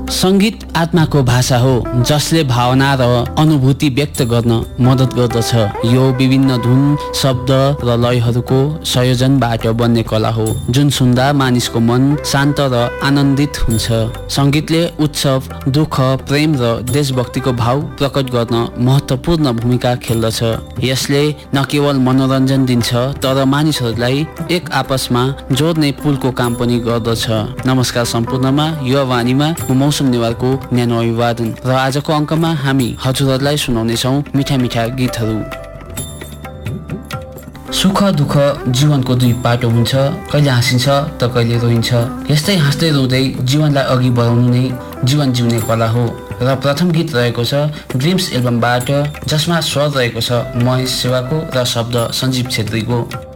संगीत आत्माको भाषा हो जसले भावना र अनुभूति व्यक्त गर्न मद्दत गर्दछ। यो विभिन्न धुन, शब्द र लयहरूको संयोजनबाट बन्ने कला हो जुन सुन्दा मानिसको मन शान्त र आनन्दित हुन्छ। संगीतले उत्सव, दुःख, प्रेम र देशभक्तिको भाव प्रकट गर्न महत्त्वपूर्ण भूमिका खेल्दछ। यसले न केवल मनोरञ्जन दिन्छ तर मानिसहरूलाई एक आपसमा जोड्ने पुलको काम पनि गर्दछ। नमस्कार सम्पूर्णमा यो वाणीमा मौसम नेवारको न्यानो अभिवादन र आजको अङ्कमा हामी हजुरहरूलाई सुनाउनेछौँ मिठा मिठा गीतहरू। सुख दुःख जीवनको दुई पाटो हुन्छ, कहिले हाँसिन्छ त कहिले रोइन्छ। यस्तै हाँस्दै रोँदै जीवनलाई अघि बढाउनु नै जीवन जिउने कला हो। र प्रथम गीत रहेको छ ड्रिम्स एल्बमबाट जसमा स्वर रहेको छ महेश सेवाको र शब्द सञ्जीव छेत्रीको।